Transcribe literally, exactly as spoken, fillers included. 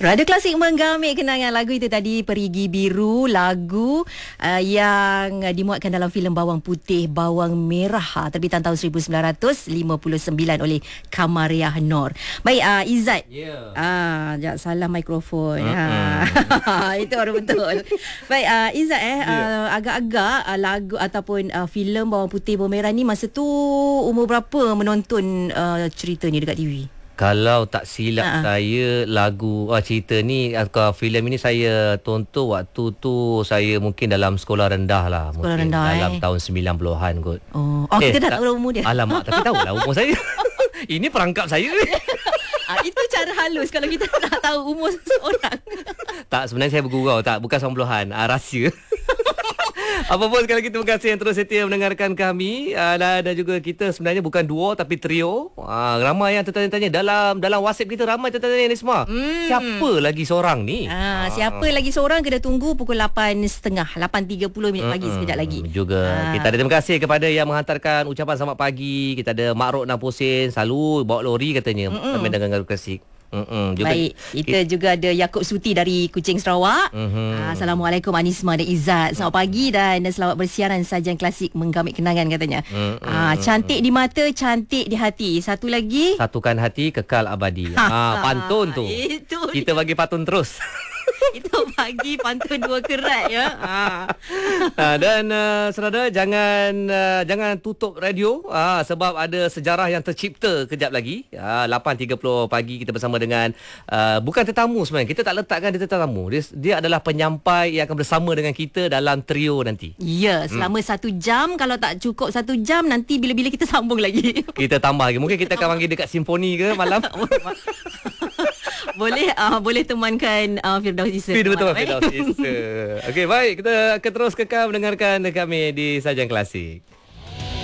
Radio Klasik menggamit kenangan. Lagu itu tadi Perigi Biru, lagu uh, yang dimuatkan dalam filem Bawang Putih Bawang Merah ha, terbitan tahun seribu sembilan ratus lima puluh sembilan oleh Kamariah Noor. Baik, uh, Izzat. Ya. Ah, jangan salah mikrofon. Ha. Itu baru betul. Baik, uh, Izzat eh yeah. uh, agak-agak uh, lagu ataupun uh, filem Bawang Putih Bawang Merah ni masa tu umur berapa menonton uh, cerita ni dekat T V? Kalau tak silap Ha-ha. saya, lagu oh, cerita ni atau filem ini saya tonton waktu tu saya mungkin dalam sekolah rendah lah. Sekolah mungkin rendah, dalam eh. tahun sembilan puluhan kot. Oh, oh Eh, kita dah tak- tahu umur dia. Alamak, tapi tahulah umur saya. Ini perangkap saya ni. Ah, itu cara halus kalau kita nak tahu umur seseorang. Tak, sebenarnya saya bergurau. Tak, bukan sembilan puluhan. Ah, rahsia. Apa pun, sekali lagi terima kasih yang terus setia mendengarkan kami. Uh, dan, dan juga kita sebenarnya bukan duo tapi trio. Uh, ramai yang tertanya-tanya dalam dalam WhatsApp kita, ramai tertanya ni semua. Hmm. Siapa lagi seorang ni? Ah, siapa lagi seorang kena tunggu pukul lapan tiga puluh, lapan tiga puluh minit pagi Mm-mm. sekejap lagi. Juga Ah. kita ada terima kasih kepada yang menghantarkan ucapan selamat pagi. Kita ada Mak Rok Naposin, selalu bawa lori katanya sampai dengan Garu Klasik. Mm-mm. Juga, Baik, kita juga ada Yaakob Suti dari Kuching Sarawak. Mhm. Ah, Assalamualaikum Anisma dan Izzat. Selamat pagi dan selamat bersiaran sajian klasik menggamit kenangan katanya. Mm-mm. Ah, cantik di mata, cantik di hati. Satu lagi. Satukan hati kekal abadi. Ah, pantun tu. Itu Kita bagi pantun terus. itu bagi pantun dua kerat ya. Ah. Ha, dan uh, saudara, jangan uh, jangan tutup radio uh, sebab ada sejarah yang tercipta kejap lagi. Uh, lapan tiga puluh pagi kita bersama dengan uh, bukan tetamu sebenarnya. Kita tak letakkan dia tetamu. Dia, dia adalah penyampai yang akan bersama dengan kita dalam trio nanti. Ya, selama hmm. satu jam. Kalau tak cukup satu jam, nanti bila-bila kita sambung lagi. Kita tambah lagi. Mungkin kita akan panggil dekat simfoni ke malam. boleh uh, boleh temankan uh, Firdaus Issa. Betul betul malam, eh? Firdaus Issa. Okey, baik, kita akan terus kekal mendengarkan kami di Sajian Klasik.